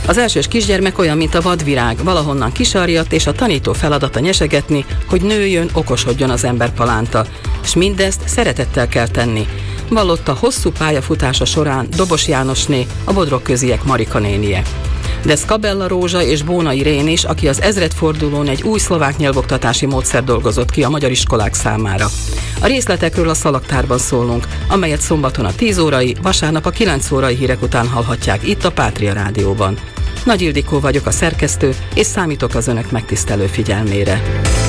Az elsős kisgyermek olyan, mint a vadvirág, valahonnan kisarjadt, és a tanító feladata nyesegetni, hogy nőjön, okosodjon az ember palánta. És mindezt szeretettel kell tenni, vallotta hosszú pályafutása során Dobos Jánosné, a Bodrogköziek Marika nénie. De Skabella Rózsa és Bóna Irén is, aki az ezredfordulón egy új szlovák nyelvoktatási módszer dolgozott ki a magyar iskolák számára. A részletekről a Szalagtárban szólunk, amelyet szombaton a 10 órai, vasárnap a 9 órai hírek után hallhatják itt a Pátria Rádióban. Nagy Ildikó vagyok, a szerkesztő, és számítok az önök megtisztelő figyelmére.